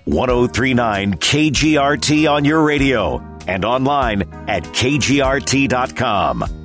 1039 KGRT on your radio and online at kgrt.com.